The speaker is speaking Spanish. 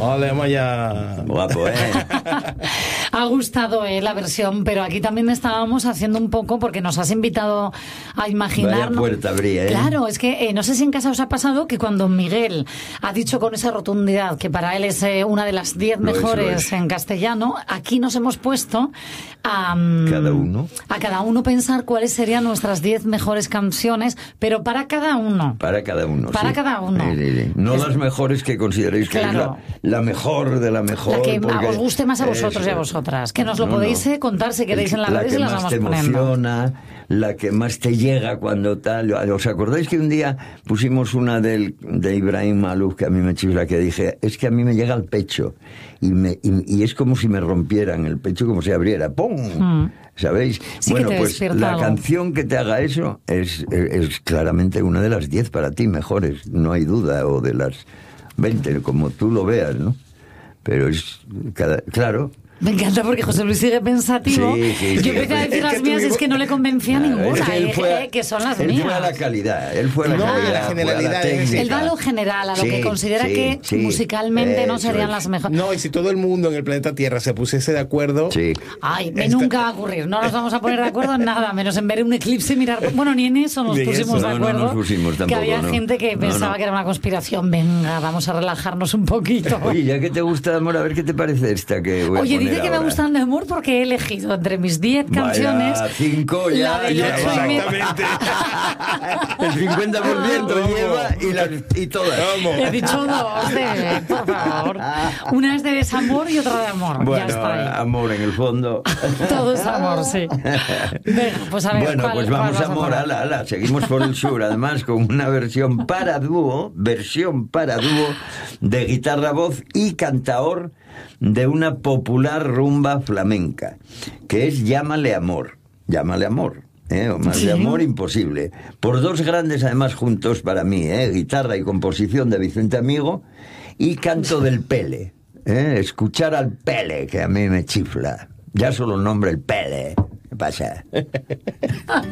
Ole, Maya. Guapo, ¿eh? Ha gustado la versión, pero aquí también estábamos haciendo un poco, porque nos has invitado a imaginar. Vaya puerta abría, ¿eh? Claro, es que no sé si en casa os ha pasado que cuando Miguel ha dicho con esa rotundidad que para él es una de las 10 mejores en castellano, aquí nos hemos puesto a cada uno pensar cuáles serían nuestras 10 mejores canciones, pero para cada uno. Para cada uno, Para sí. cada uno. Sí. No las mejores que consideréis que Claro. es la mejor de la mejor. La que porque os guste más a vosotros y a vosotras. Que nos lo podéis contar si queréis en las redes y las vamos poniendo. La que más te emociona, la que más te llega cuando tal. ¿Os acordáis que un día pusimos una de Ibrahim Malouf, que a mí me chifla, que dije, es que a mí me llega al pecho y es como si me rompieran el pecho, como si abriera, ¡pum! ¿Sabéis? Sí, bueno, que te pues despierta la algo. canción que te haga eso es claramente una de las 10 para ti mejores, no hay duda, o de las 20, como tú lo veas, ¿no? Pero claro. Me encanta porque José Luis sigue pensativo. Sí. Yo empecé a decir las mías, es que no le convencía ninguna. Que son las él mías. Él fue a la calidad. la generalidad. Él va a lo general, a lo que considera que musicalmente no serían las mejores. No, y si todo el mundo en el planeta Tierra se pusiese de acuerdo... Sí. Ay, nunca va a ocurrir. No nos vamos a poner de acuerdo en nada, menos en ver un eclipse y mirar... Bueno, ni en eso nos pusimos de acuerdo. No nos pusimos tampoco, que había gente que pensaba que era una conspiración. Venga, vamos a relajarnos un poquito. Oye, ya que te gusta de amor, a ver qué te parece esta que voy a poner dice que ahora. me gustan de amor porque he elegido entre mis 10 canciones... 5 ya. La del 8 y medio. El 50% lleva y todas. He dicho dos, por favor. Una es de desamor y otra de amor. Bueno, ya está ahí. amor en el fondo. Todo es amor, sí. Venga, pues a ver. Bueno, pues vamos a amor, ala. Seguimos por el sur, además, con una versión para dúo de guitarra, voz y cantaor de una popular rumba flamenca, que es Llámale Amor. O más de amor imposible. Por dos grandes, además, juntos para mí, guitarra y composición de Vicente Amigo y canto del Pele. Escuchar al Pele, que a mí me chifla. Ya solo el nombre, el Pele. ¿Qué pasa?